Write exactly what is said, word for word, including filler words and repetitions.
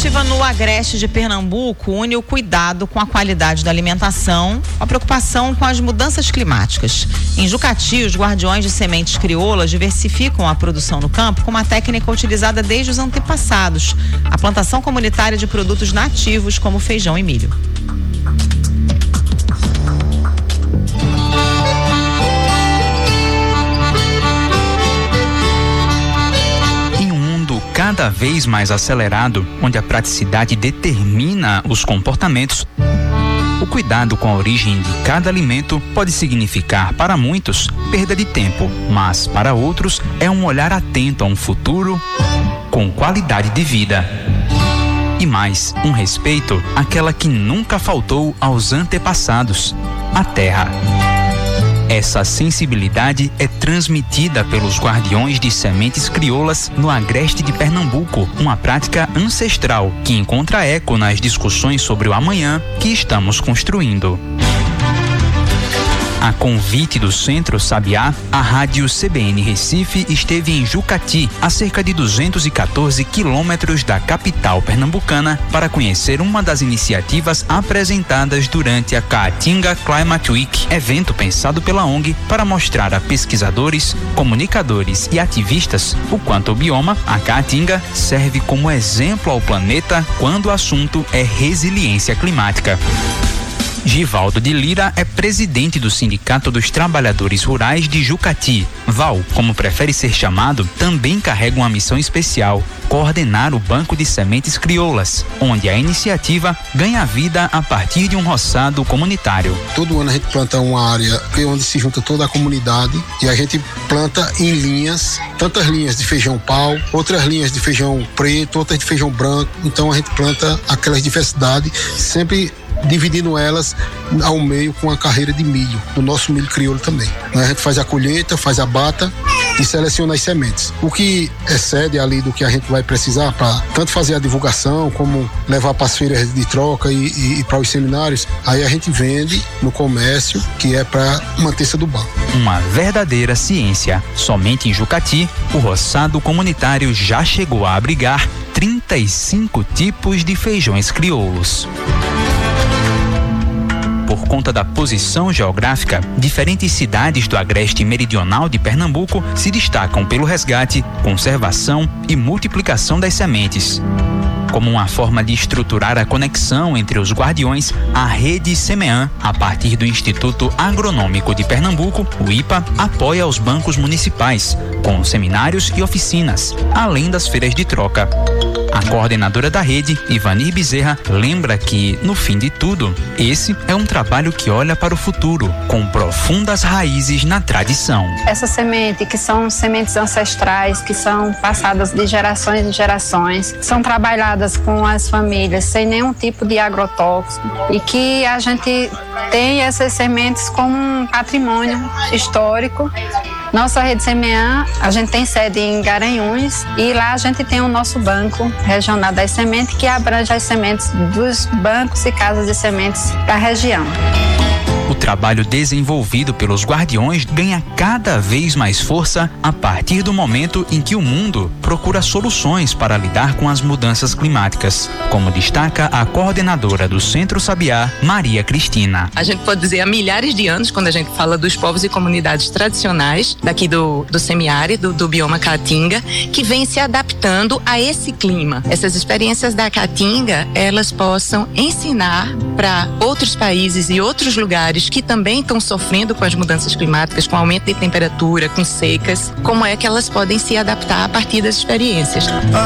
iniciativa no Agreste de Pernambuco une o cuidado com a qualidade da alimentação, a preocupação com as mudanças climáticas. Em Jucati, os guardiões de sementes crioulas diversificam a produção no campo com uma técnica utilizada desde os antepassados, a plantação comunitária de produtos nativos como feijão e milho. Cada vez mais acelerado, onde a praticidade determina os comportamentos, o cuidado com a origem de cada alimento pode significar, para muitos, perda de tempo, mas para outros é um olhar atento a um futuro com qualidade de vida. E mais, um respeito àquela que nunca faltou aos antepassados, a terra. Essa sensibilidade é transmitida pelos guardiões de sementes crioulas no Agreste de Pernambuco, uma prática ancestral que encontra eco nas discussões sobre o amanhã que estamos construindo. A convite do Centro Sabiá, a rádio C B N Recife esteve em Jucati, a cerca de duzentos e quatorze quilômetros da capital pernambucana, para conhecer uma das iniciativas apresentadas durante a Caatinga Climate Week, evento pensado pela O N G para mostrar a pesquisadores, comunicadores e ativistas o quanto o bioma, a Caatinga, serve como exemplo ao planeta quando o assunto é resiliência climática. Givaldo de Lira é presidente do Sindicato dos Trabalhadores Rurais de Jucati. Val, como prefere ser chamado, também carrega uma missão especial: coordenar o Banco de Sementes Crioulas, onde a iniciativa ganha vida a partir de um roçado comunitário. Todo ano a gente planta uma área onde se junta toda a comunidade e a gente planta em linhas, tantas linhas de feijão pau, outras linhas de feijão preto, outras de feijão branco. Então a gente planta aquelas diversidades, sempre dividindo elas ao meio com a carreira de milho, do nosso milho crioulo também. A gente faz a colheita, faz a bata e seleciona as sementes. O que excede ali do que a gente vai precisar para tanto fazer a divulgação como levar para as feiras de troca e, e, e para os seminários, aí a gente vende no comércio, que é para manter-se do banco. Uma verdadeira ciência. Somente em Jucati, o roçado comunitário já chegou a abrigar trinta e cinco tipos de feijões crioulos. Por conta da posição geográfica, diferentes cidades do agreste meridional de Pernambuco se destacam pelo resgate, conservação e multiplicação das sementes. Como uma forma de estruturar a conexão entre os guardiões, a Rede Semean, a partir do Instituto Agronômico de Pernambuco, o I P A, apoia os bancos municipais, com seminários e oficinas, além das feiras de troca. A coordenadora da rede, Ivanir Bezerra, lembra que, no fim de tudo, esse é um trabalho que olha para o futuro, com profundas raízes na tradição. Essa semente, que são sementes ancestrais, que são passadas de gerações em gerações, são trabalhadas com as famílias sem nenhum tipo de agrotóxico e que a gente tem essas sementes como um patrimônio histórico. Nossa Rede Semean, a gente tem sede em Garanhuns e lá a gente tem o nosso banco regional das sementes que abrange as sementes dos bancos e casas de sementes da região. O trabalho desenvolvido pelos guardiões ganha cada vez mais força a partir do momento em que o mundo procura soluções para lidar com as mudanças climáticas, como destaca a coordenadora do Centro Sabiá, Maria Cristina. A gente pode dizer há milhares de anos, quando a gente fala dos povos e comunidades tradicionais daqui do, do semiárido, do bioma Caatinga, que vem se adaptando a esse clima. Essas experiências da Caatinga, elas possam ensinar para outros países e outros lugares que também estão sofrendo com as mudanças climáticas, com aumento de temperatura, com secas, como é que elas podem se adaptar a partir das experiências.